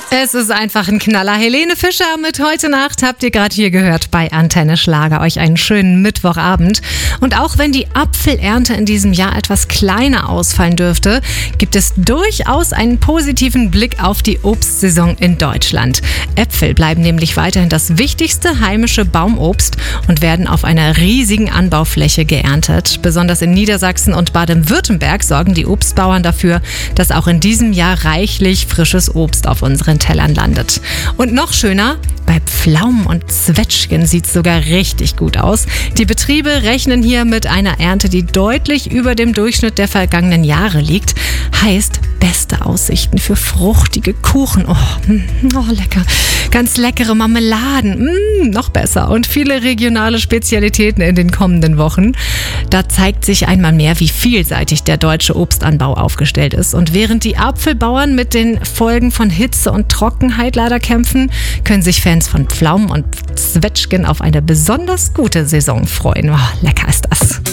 Es ist einfach ein Knaller. Helene Fischer mit Heute Nacht habt ihr gerade hier gehört bei Antenne Schlager. Euch einen schönen Mittwochabend. Und auch wenn die Apfelernte in diesem Jahr etwas kleiner ausfallen dürfte, gibt es durchaus einen positiven Blick auf die Obstsaison in Deutschland. Äpfel bleiben nämlich weiterhin das wichtigste heimische Baumobst und werden auf einer riesigen Anbaufläche geerntet. Besonders in Niedersachsen und Baden-Württemberg sorgen die Obstbauern dafür, dass auch in diesem Jahr reichlich frisches Obst auf unseren Tellern landet. Und noch schöner, bei Pflaumen und Zwetschgen sieht es sogar richtig gut aus. Die Betriebe rechnen hier mit einer Ernte, die deutlich über dem Durchschnitt der vergangenen Jahre liegt. Heißt, beste Aussichten für fruchtige Kuchen. Oh, lecker. Ganz leckere Marmeladen. Noch besser. Und viele regionale Spezialitäten in den kommenden Wochen. Da zeigt sich einmal mehr, wie vielseitig der deutsche Obstanbau aufgestellt ist. Und während die Apfelbauern mit den Folgen von Hitze und Trockenheit leider kämpfen, können sich Fans von Pflaumen und Zwetschgen auf eine besonders gute Saison freuen. Oh, lecker ist das.